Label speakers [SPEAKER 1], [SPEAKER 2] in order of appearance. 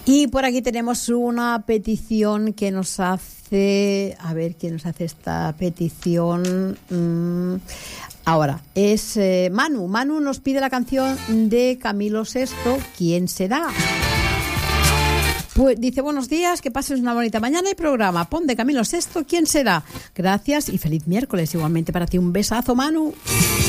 [SPEAKER 1] Y por aquí tenemos una petición que nos hace... A ver, ¿quién nos hace esta petición? Ahora, es Manu. Manu nos pide la canción de Camilo Sesto, ¿Quién será? Pues dice, buenos días, que pases una bonita mañana y programa. Pon de Camilo Sesto, ¿Quién será? Gracias y feliz miércoles. Igualmente para ti, un besazo, Manu.